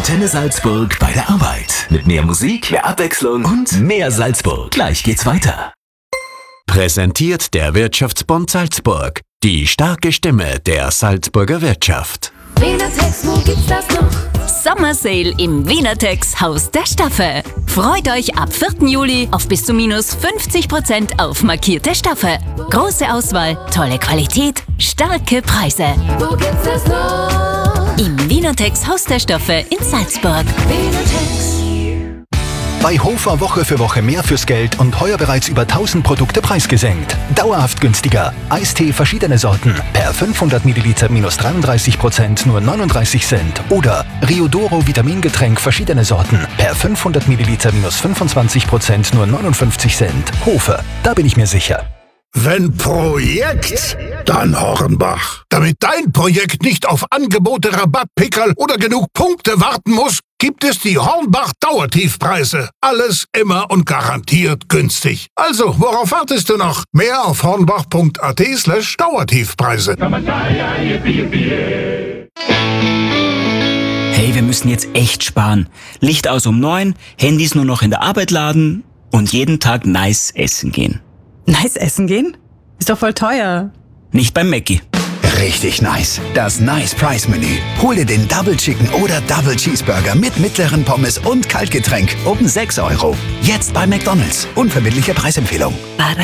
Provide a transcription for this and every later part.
Antenne Salzburg bei der Arbeit. Mit mehr Musik, mehr Abwechslung und mehr Salzburg. Gleich geht's weiter. Präsentiert der Wirtschaftsbund Salzburg. Die starke Stimme der Salzburger Wirtschaft. Wienertex, wo gibt's das noch? Sommer Sale im Wienertex Haus der Stoffe. Freut euch ab 4. Juli auf bis zu minus 50% auf markierte Stoffe. Große Auswahl, tolle Qualität, starke Preise. Wo gibt's das noch? Im Wienertex Haus der Stoffe in Salzburg. Wienertex. Bei Hofer Woche für Woche mehr fürs Geld und heuer bereits über 1000 Produkte preisgesenkt. Dauerhaft günstiger. Eistee verschiedene Sorten. Per 500 Milliliter minus 33% nur 39 Cent. Oder Riodoro Vitamingetränk verschiedene Sorten. Per 500 Milliliter minus 25% nur 59 Cent. Hofer, da bin ich mir sicher. Wenn Projekt, dann Hornbach. Damit dein Projekt nicht auf Angebote, Rabatt, Pickerl oder genug Punkte warten muss, gibt es die Hornbach Dauertiefpreise. Alles immer und garantiert günstig. Also, worauf wartest du noch? Mehr auf hornbach.at/Dauertiefpreise. Hey, wir müssen jetzt echt sparen. Licht aus um 9, Handys nur noch in der Arbeit laden und jeden Tag nice essen gehen. Nice essen gehen? Ist doch voll teuer. Nicht beim Mackie. Richtig nice. Das Nice Price Menü. Hol dir den Double Chicken oder Double Cheeseburger mit mittleren Pommes und Kaltgetränk um 6 €. Jetzt bei McDonald's. Unverbindliche Preisempfehlung.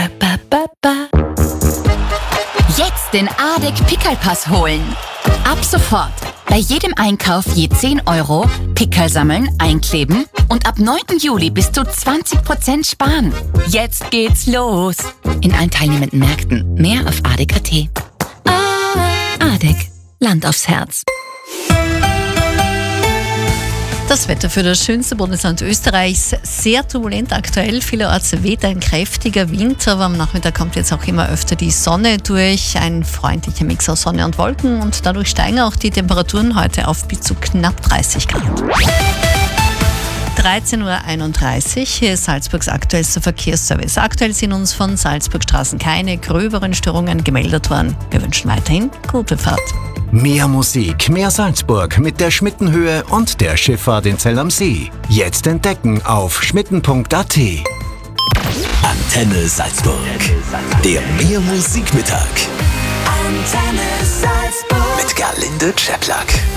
Jetzt den ADEC Pickerl-Pass holen. Ab sofort. Bei jedem Einkauf je 10 €, Pickerl sammeln, einkleben und ab 9. Juli bis zu 20% sparen. Jetzt geht's los. In allen teilnehmenden Märkten. Mehr auf ADEC.at. ADEC. Land aufs Herz. Das Wetter für das schönste Bundesland Österreichs. Sehr turbulent aktuell. Vielerorts weht ein kräftiger Wind, aber am Nachmittag kommt jetzt auch immer öfter die Sonne durch. Ein freundlicher Mix aus Sonne und Wolken und dadurch steigen auch die Temperaturen heute auf bis zu knapp 30 Grad. 13:31 Uhr, hier ist Salzburgs aktuellster Verkehrsservice. Aktuell sind uns von Salzburgstraßen keine gröberen Störungen gemeldet worden. Wir wünschen weiterhin gute Fahrt. Mehr Musik, mehr Salzburg mit der Schmittenhöhe und der Schifffahrt in Zell am See. Jetzt entdecken auf schmitten.at. Antenne Salzburg. Der Mehr Musikmittag. Antenne Salzburg. Mit Gerlinde Czeplak.